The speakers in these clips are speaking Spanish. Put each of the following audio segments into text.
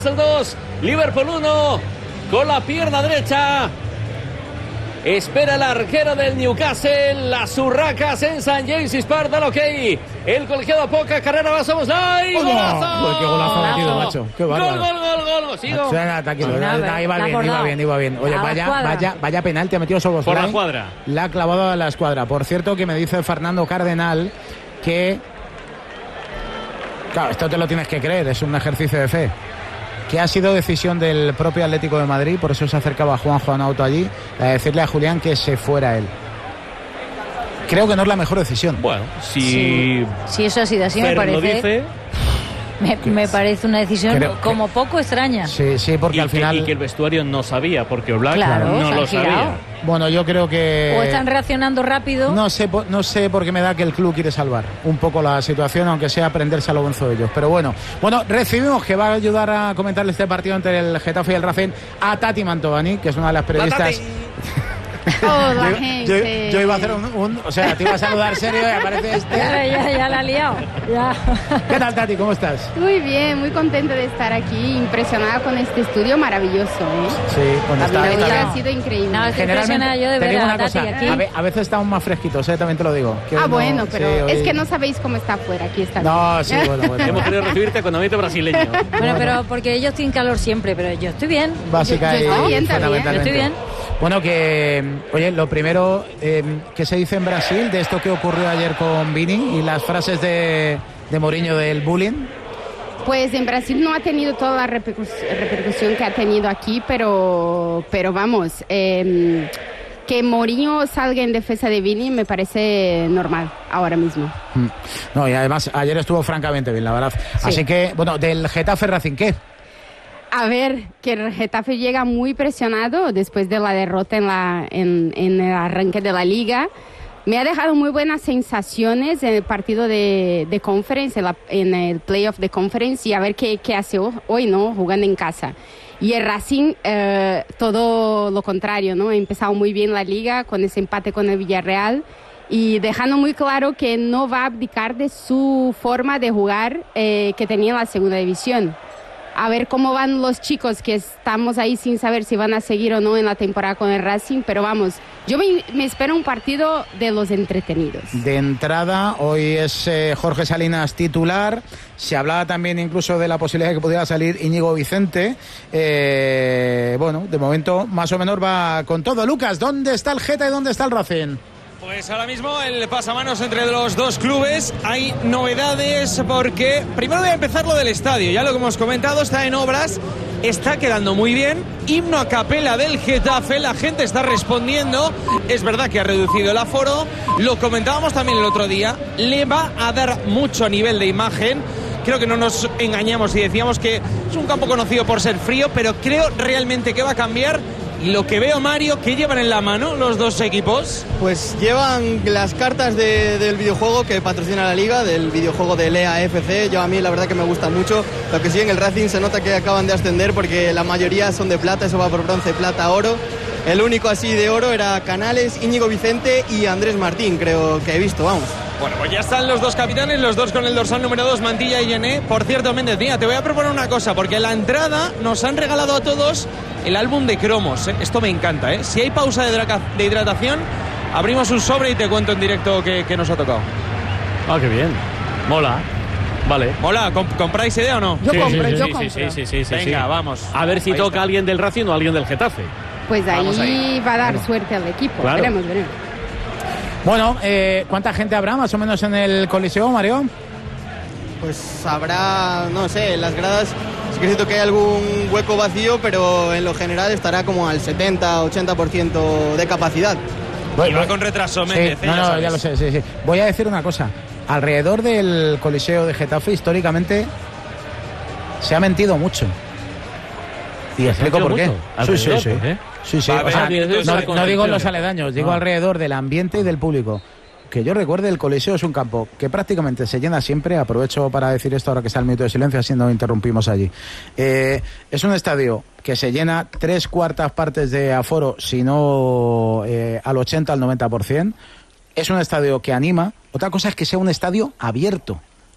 El 2, Liverpool 1, con la pierna derecha. Espera el arquero del Newcastle, las urracas en St. James's Park, da ok. El colegiado poca carrera, va, somos ¡ay! ¡Golazo! Uy, qué golazo ha metido, macho. Qué bárbaro. Gol. Sigo. Suena, tranquilo. Iba bien. Oye, vaya penalti ha metido Szoboszlai. Por la escuadra. La ha clavado a la escuadra. Por cierto, que me dice Fernando Cardenal que... Claro, esto te lo tienes que creer, es un ejercicio de fe. Que ha sido decisión del propio Atlético de Madrid, por eso se acercaba Juanjo Anauto allí, a decirle a Julián que se fuera él. Creo que no es la mejor decisión. Bueno, si eso ha sido así, me parece. Me parece una decisión como poco extraña. Sí, porque al final... Y que el vestuario no sabía, porque Oblak no lo sabía. Bueno, yo creo que... O están reaccionando rápido. No sé por qué me da que el club quiere salvar un poco la situación, aunque sea prenderse a lo bonzo de ellos. Pero bueno, recibimos, que va a ayudar a comentar este partido entre el Getafe y el Racing, a Tati Mantovani, que es una de las periodistas... Yo iba a hacer o sea, te iba a saludar serio y aparece este. Ya la ha liado. Ya. ¿Qué tal, Tati? ¿Cómo estás? Muy bien, muy contenta de estar aquí, impresionada con este estudio maravilloso, ¿eh? Sí, cuando está ha sido increíble. No, estoy impresionada yo de ver a Tati aquí. A veces estamos más fresquitos, también te lo digo. Bueno, pero es que no sabéis cómo está afuera, aquí está. No, sí, bueno. Hemos querido recibirte con ambiente brasileño. Bueno, pero porque ellos tienen calor siempre, pero yo estoy bien. Básica yo estoy bien también. Yo estoy bien. Bueno, oye, lo primero, ¿qué se dice en Brasil de esto que ocurrió ayer con Vini y las frases de Mourinho del bullying? Pues en Brasil no ha tenido toda la repercusión que ha tenido aquí, pero vamos, que Mourinho salga en defensa de Vini me parece normal ahora mismo. No, y además ayer estuvo francamente bien, la verdad. Sí. Así que, bueno, del Getafe Racing, ¿qué? A ver, que el Getafe llega muy presionado después de la derrota en el arranque de la Liga. Me ha dejado muy buenas sensaciones en el partido de Conference, en el playoff de Conference, y a ver qué hace hoy, ¿no? Jugando en casa. Y el Racing, todo lo contrario, ¿no? Ha empezado muy bien la Liga con ese empate con el Villarreal y dejando muy claro que no va a abdicar de su forma de jugar que tenía en la segunda división. A ver cómo van los chicos, que estamos ahí sin saber si van a seguir o no en la temporada con el Racing, pero vamos, yo me espero un partido de los entretenidos. De entrada, hoy es Jorge Salinas titular, se hablaba también incluso de la posibilidad de que pudiera salir Íñigo Vicente, bueno, de momento más o menos va con todo. Lucas, ¿dónde está el Geta y dónde está el Racing? Pues ahora mismo el pasamanos entre los dos clubes. Hay novedades porque primero voy a empezar lo del estadio. Ya lo que hemos comentado, está en obras, está quedando muy bien. Himno a capela del Getafe, la gente está respondiendo. Es verdad que ha reducido el aforo, lo comentábamos también el otro día. Le va a dar mucho a nivel de imagen. Creo que no nos engañamos y decíamos que es un campo conocido por ser frío, pero creo realmente que va a cambiar. Lo que veo, Mario, ¿qué llevan en la mano los dos equipos? Pues llevan las cartas del videojuego que patrocina la Liga, del videojuego de Lea FC. Yo a mí la verdad que me gusta mucho. Lo que sí, en el Racing se nota que acaban de ascender porque la mayoría son de plata, eso va por bronce, plata, oro. El único así de oro era Canales, Íñigo Vicente y Andrés Martín, creo que he visto, vamos. Bueno, pues ya están los dos capitanes, los dos con el dorsal número 2, Mantilla y Yené. Por cierto, Méndez, mira, te voy a proponer una cosa, porque en la entrada nos han regalado a todos el álbum de cromos, ¿eh? Esto me encanta, ¿eh? Si hay pausa de hidratación, abrimos un sobre y te cuento en directo qué nos ha tocado. Ah, qué bien. Mola. Vale. Mola, ¿compráis idea o no? Yo compro. Sí. Venga, vamos. A ver si toca alguien del Racing o alguien del Getafe. Pues ahí va a dar suerte al equipo. Claro. Veremos. Bueno, ¿cuánta gente habrá más o menos en el Coliseo, Mario? Pues habrá, no sé, en las gradas sí que siento que hay algún hueco vacío, pero en lo general estará como al 70-80% de capacidad. Y va con retraso, Méndez. Sí, ya lo sé, sí. Voy a decir una cosa. Alrededor del Coliseo de Getafe, históricamente, se ha mentido mucho. Y explico por qué. Sí. Sí. O sea, no digo los aledaños, digo alrededor del ambiente y del público. Que yo recuerde, el Coliseo es un campo que prácticamente se llena siempre. Aprovecho para decir esto ahora que está el minuto de silencio, así no interrumpimos allí. Es un estadio que se llena 3/4 partes de aforo, si no al 80, al 90%. Es un estadio que anima. Otra cosa es que sea un estadio abierto.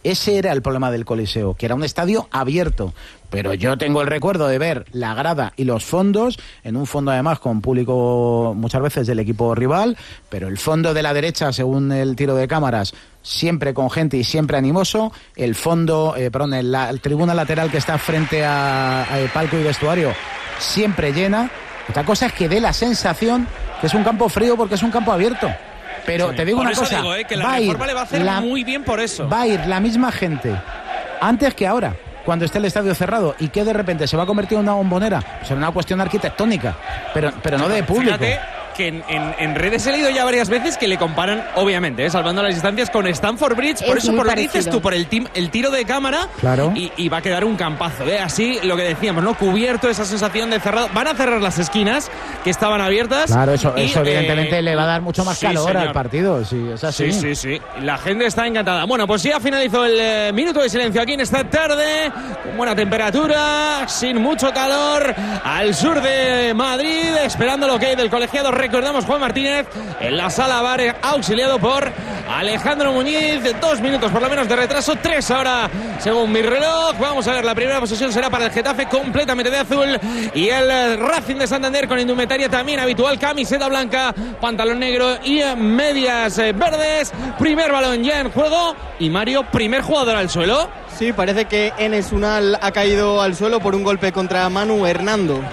Ese era el problema del Coliseo, que era un estadio abierto. Pero yo tengo el recuerdo de ver la grada y los fondos, en un fondo además con público muchas veces del equipo rival, pero el fondo de la derecha, según el tiro de cámaras, siempre con gente y siempre animoso. El fondo, la tribuna lateral que está frente a palco y vestuario, siempre llena. Otra cosa es que dé la sensación que es un campo frío porque es un campo abierto. Pero te digo una cosa, que la reforma le va a hacer muy bien por eso. Va a ir la misma gente antes que ahora, cuando esté el estadio cerrado, y que de repente se va a convertir en una bombonera. Será una cuestión arquitectónica, pero no de público. Fíjate que en redes he leído ya varias veces que le comparan, obviamente, salvando las distancias, con Stamford Bridge. Por eso, por lo que dices tú, por el tiro de cámara, claro. Y va a quedar un campazo, así lo que decíamos, ¿no? Cubierto, esa sensación de cerrado. Van a cerrar las esquinas que estaban abiertas. Claro, eso evidentemente le va a dar mucho más calor al partido. Sí, es así. Sí. La gente está encantada. Bueno, pues ya finalizó el minuto de silencio aquí en esta tarde, con buena temperatura, sin mucho calor, al sur de Madrid, esperando lo que hay del colegiado. Recordamos, Juan Martínez en la sala bar, auxiliado por Alejandro Muñiz. 2 minutos por lo menos de retraso, 3 ahora según mi reloj. Vamos a ver, la primera posesión será para el Getafe, completamente de azul, y el Racing de Santander con indumentaria también habitual, camiseta blanca, pantalón negro y medias verdes. Primer balón ya en juego, y Mario, primer jugador al suelo. Sí, parece que Enes Unal ha caído al suelo por un golpe contra Manu Hernando.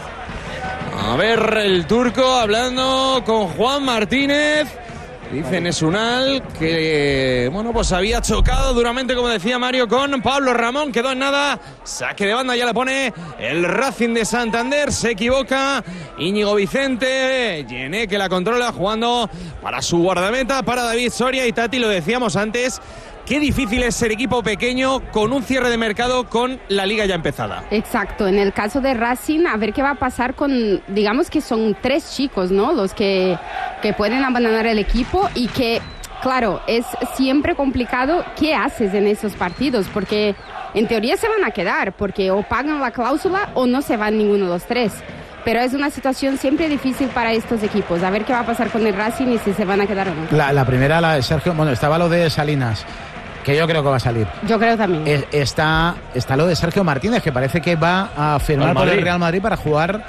A ver, el turco hablando con Juan Martínez. Dice Enes Unal que, pues había chocado duramente, como decía Mario, con Pablo Ramón. Quedó en nada. Saque de banda, ya la pone el Racing de Santander. Se equivoca Íñigo Vicente. Yené, que la controla, jugando para su guardameta, para David Soria. Y Tati, lo decíamos antes, qué difícil es ser equipo pequeño con un cierre de mercado con la liga ya empezada. Exacto, en el caso de Racing, a ver qué va a pasar con, digamos que son 3 chicos, ¿no? Los que pueden abandonar el equipo, y que, claro, es siempre complicado qué haces en esos partidos, porque en teoría se van a quedar, porque o pagan la cláusula o no se van ninguno de los 3. Pero es una situación siempre difícil para estos equipos. A ver qué va a pasar con el Racing y si se van a quedar o no. La primera, la de Sergio, estaba lo de Salinas, que yo creo que va a salir. Yo creo también. Está lo de Sergio Martínez, que parece que va a firmar por el Real Madrid para jugar,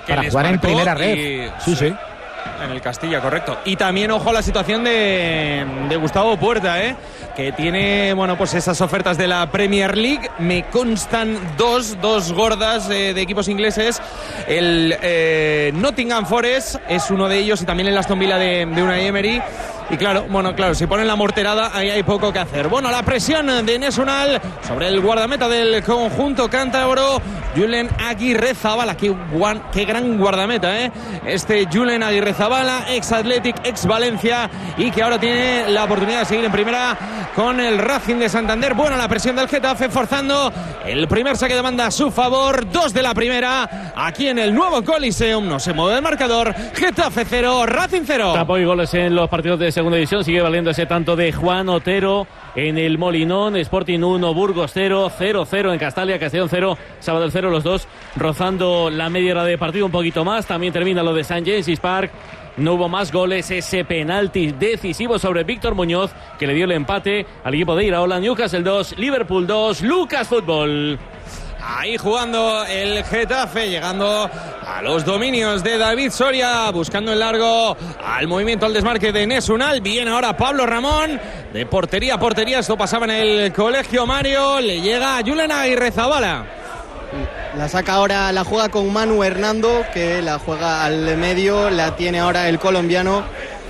en primera red. Sí. En el Castilla, correcto. Y también, ojo a la situación de Gustavo Puerta, que tiene, esas ofertas de la Premier League. Me constan dos gordas de equipos ingleses. El Nottingham Forest es uno de ellos, y también el Aston Villa de Unai Emery. Y claro, si ponen la morterada, ahí hay poco que hacer. La presión de Enes Unal sobre el guardameta del conjunto cántabro, Julen Aguirrezabala. Qué gran guardameta, este Julen Aguirrezabala, ex Athletic, ex Valencia, y que ahora tiene la oportunidad de seguir en primera con el Racing de Santander. La presión del Getafe, forzando el primer saque de banda a su favor. 2 de la primera, aquí en el nuevo Coliseum. No se mueve el marcador. Getafe 0, Racing 0. Tapo y goles en los partidos de segunda división. Sigue valiendo ese tanto de Juan Otero en el Molinón. Sporting 1, Burgos 0, 0-0 en Castalia, Castellón 0, Sabadell 0, los dos rozando la media hora de partido, un poquito más. También termina lo de St. James's Park. No hubo más goles, ese penalti decisivo sobre Víctor Muñoz, que le dio el empate al equipo de Iraola. Newcastle 2, Liverpool 2, Lucas Fútbol. Ahí jugando el Getafe, llegando a los dominios de David Soria, buscando el largo al movimiento, al desmarque de Enes Unal. Viene ahora Pablo Ramón, de portería a portería. Esto pasaba en el colegio Mario. Le llega a Julen Aguirrezabala. La saca ahora, la juega con Manu Hernando, que la juega al medio. La tiene ahora el colombiano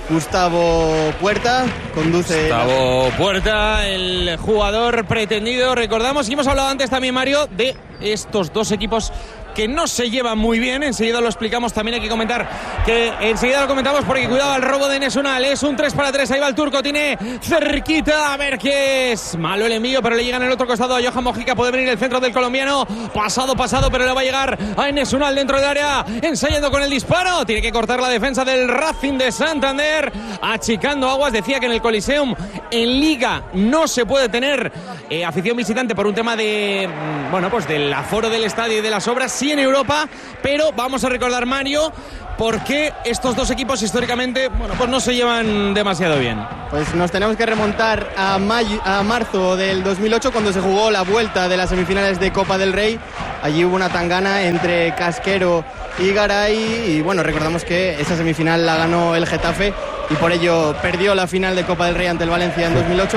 Gustavo Puerta. Gustavo Puerta, el jugador pretendido. Recordamos, y hemos hablado antes también, Mario, de estos dos equipos que no se llevan muy bien. Enseguida lo explicamos. También hay que comentar que enseguida lo comentamos, porque cuidado al robo de Enes Unal. Es un 3-3. Ahí va el turco, tiene cerquita, a ver qué es. Malo el envío, pero le llega en el otro costado a Johan Mojica. Puede venir el centro del colombiano. Pasado, pero le va a llegar a Enes Unal dentro del área, ensayando con el disparo. Tiene que cortar la defensa del Racing de Santander, achicando aguas. Decía que en el Coliseum En Liga no se puede tener afición visitante por un tema de, bueno, pues del aforo del estadio y de las obras, sí en Europa, pero vamos a recordar, Mario, por qué estos dos equipos históricamente, bueno, pues no se llevan demasiado bien. Pues nos tenemos que remontar a marzo del 2008, cuando se jugó la vuelta de las semifinales de Copa del Rey. Allí hubo una tangana entre Casquero y Garay, y bueno, recordamos que esa semifinal la ganó el Getafe y por ello perdió la final de Copa del Rey ante el Valencia en 2008.